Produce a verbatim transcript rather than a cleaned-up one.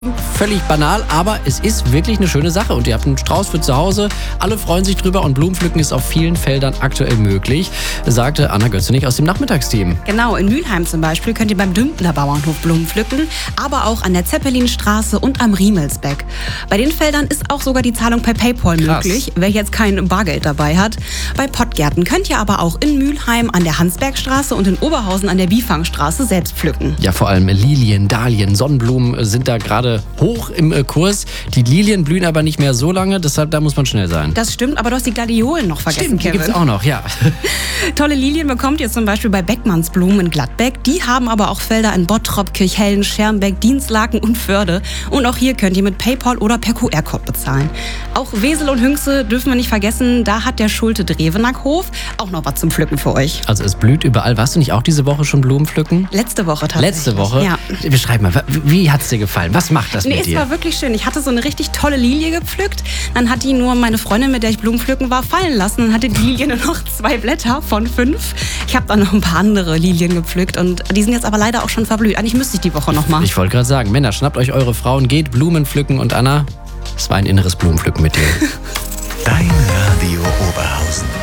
Völlig banal, aber es ist wirklich eine schöne Sache und ihr habt einen Strauß für zu Hause. Alle freuen sich drüber und Blumenpflücken ist auf vielen Feldern aktuell möglich, sagte Anna Götzenich aus dem Nachmittagsteam. Genau, in Mülheim zum Beispiel könnt ihr beim Dümpner Bauernhof Blumen pflücken, aber auch an der Zeppelinstraße und am Riemelsbeck. Bei den Feldern ist auch sogar die Zahlung per PayPal Krass. möglich, wer jetzt kein Bargeld dabei hat. Bei Pottgärten könnt ihr aber auch in Mülheim an der Hansbergstraße und in Oberhausen an der Biefangstraße selbst pflücken. Ja, vor allem Lilien, Dahlien, Sonnenblumen sind da gerade hoch im äh, Kurs. Die Lilien blühen aber nicht mehr so lange, deshalb da muss man schnell sein. Das stimmt, aber du hast die Gladiolen noch vergessen, Stimmt, die Kevin. gibt's auch noch, ja. Tolle Lilien bekommt ihr zum Beispiel bei Beckmanns Blumen in Gladbeck. Die haben aber auch Felder in Bottrop, Kirchhellen, Schermbeck, Dienstlaken und Förde. Und auch hier könnt ihr mit PayPal oder per Q R-Code bezahlen. Auch Wesel und Hünxe dürfen wir nicht vergessen. Da hat der Schulte-Drevenack-Hof auch noch was zum Pflücken für euch. Also es blüht überall. Warst du nicht auch diese Woche schon Blumen pflücken? Letzte Woche tatsächlich. Letzte Woche? Ja. Beschreib mal, wie hat's dir gefallen? Was macht das Nee, mit es dir? war wirklich schön. Ich hatte so eine richtig tolle Lilie gepflückt. Dann hat die nur meine Freundin, mit der ich Blumen pflücken war, fallen lassen. Dann hatte die Lilie nur noch zwei Blätter von fünf. Ich habe dann noch ein paar andere Lilien gepflückt und die sind jetzt aber leider auch schon verblüht. Eigentlich müsste ich die Woche noch machen. Ich wollte gerade sagen, Männer, schnappt euch eure Frauen, geht Blumen pflücken und Anna, es war ein inneres Blumenpflücken mit dir. Dein Radio Oberhausen.